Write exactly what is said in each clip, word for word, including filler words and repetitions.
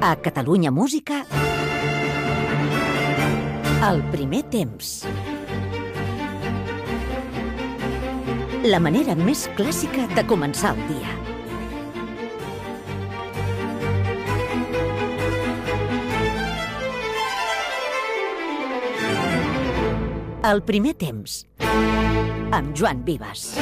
A Catalunya Música, el primer temps. La manera més clàssica de començar el dia. El primer temps, amb Joan Vives.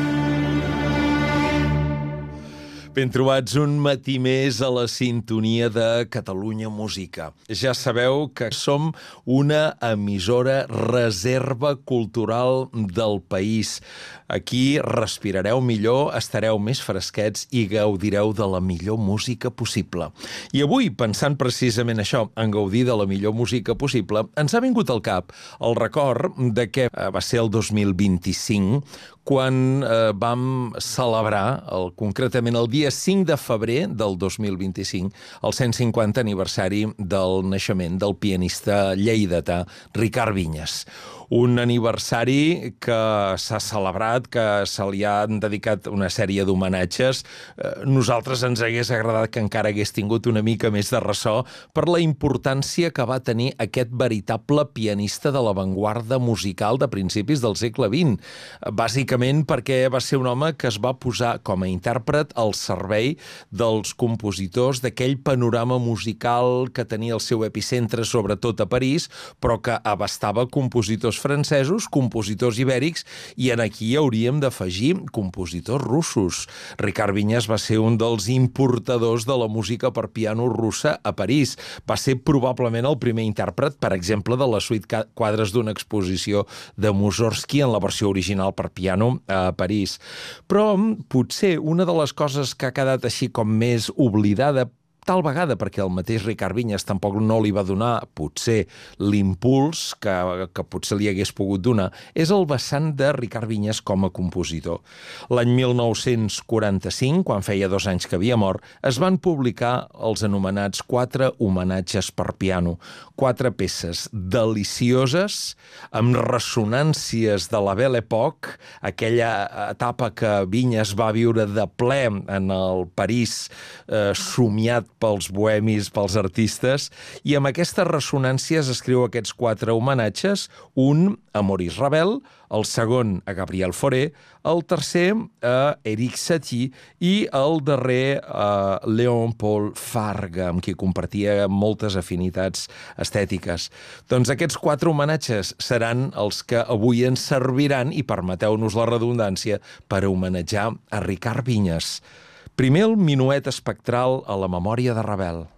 Ben trobats un matí més a la sintonia de Catalunya Música. Ja sabeu que som una emissora reserva cultural del país. Aquí respirareu millor, estareu més fresquets i gaudireu de la millor música possible. I avui, pensant precisament això, en gaudir de la millor música possible, ens ha vingut al cap el record de que va ser el dos mil vint-i-cinc, quan eh, vam celebrar, el, concretament el dia cinc de febrer del dos mil vint-i-cinc, el cent cinquanta aniversari del naixement del pianista lleidatà Ricard Vinyes. Un aniversari que s'ha celebrat, que se li han dedicat una sèrie d'homenatges. Nosaltres ens hagués agradat que encara hagués tingut una mica més de ressò per la importància que va tenir aquest veritable pianista de l'avantguarda musical de principis del segle vint. Bàsicament perquè va ser un home que es va posar com a intèrpret al servei dels compositors d'aquell panorama musical que tenia el seu epicentre sobretot a París, però que abastava compositors francesos, compositors ibèrics, i en aquí hauríem d'afegir compositors russos. Ricard Vinyes va ser un dels importadors de la música per piano russa a París. Va ser probablement el primer intèrpret, per exemple, de la suite quadres d'una exposició de Mussorgsky en la versió original per piano a París. Però potser una de les coses que ha quedat així com més oblidada, tal vegada perquè el mateix Ricard Vinyes tampoc no li va donar, potser, l'impuls que, que potser li hagués pogut donar, és el vessant de Ricard Vinyes com a compositor. L'any mil nou-cents quaranta-cinc, quan feia dos anys que havia mort, es van publicar els anomenats quatre homenatges per piano, quatre peces delicioses, amb ressonàncies de la Belle Époque, aquella etapa que Vinyes va viure de ple en el París eh, somiat pels bohemis, pels artistes, i amb aquestes ressonàncies escriu aquests quatre homenatges, un a Maurice Ravel, el segon a Gabriel Fauré, el tercer a Erik Satie i el darrer a Léon-Paul Fargue, amb qui compartia moltes afinitats estètiques. Doncs aquests quatre homenatges seran els que avui ens serviran, i permeteu-nos la redundància, per homenatjar a Ricard Vinyes. Primer el minuet espectral a la memòria de Ravel.